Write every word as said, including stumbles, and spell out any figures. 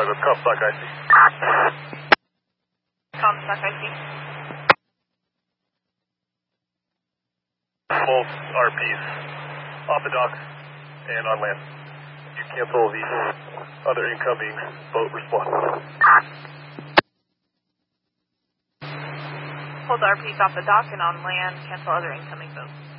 contact with Comstock I C. Comstock I C. Both R Ps off the docks and on land. You cancel the other incoming boat response. Hold the R Ps off the dock and on land, cancel other incoming boats.